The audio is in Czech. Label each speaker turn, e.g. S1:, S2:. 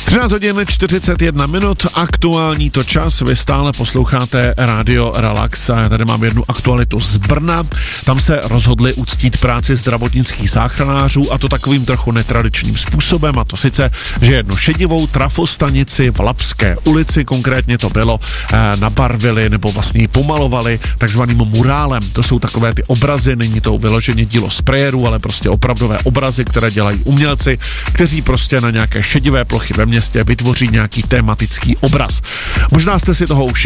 S1: 13 hodin 41 minut, aktuální to čas, vy stále posloucháte Radio Relax a já tady mám jednu aktualitu z Brna, tam se rozhodli uctít práci zdravotnických záchranářů a to takovým trochu netradičním způsobem, a to sice, že jednu šedivou trafostanici v Labské ulici, konkrétně to bylo, nabarvili nebo vlastně ji pomalovali takzvaným murálem. To jsou takové ty obrazy, není to vyloženě dílo sprayerů, ale prostě opravdové obrazy, které dělají umělci, kteří prostě na nějaké šedivé plochy ve městě vytvoří nějaký tematický obraz. Možná jste si toho už